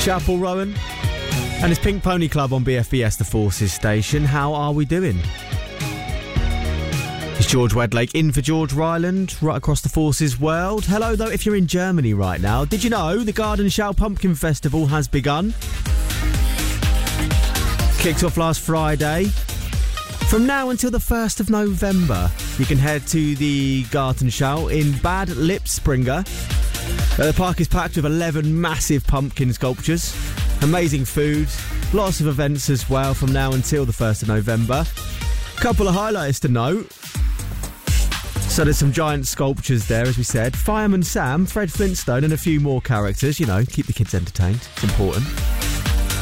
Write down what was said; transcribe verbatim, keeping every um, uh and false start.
Shout out Paul Rowan and his Pink Pony Club on B F B S, the Forces station. How are we doing? It's George Wedlake in for George Ryland, right across the Forces world. Hello, though, if you're in Germany right now. Did you know the Garden Show Pumpkin Festival has begun? Kicked off last Friday. From now until the first of November, you can head to the Gartenschau in Bad Lipspringer. Uh, the park is packed with eleven massive pumpkin sculptures, amazing food, lots of events as well from now until the first of November. Couple of highlights to note. So there's some giant sculptures there, as we said. Fireman Sam, Fred Flintstone and a few more characters, you know, keep the kids entertained. It's important.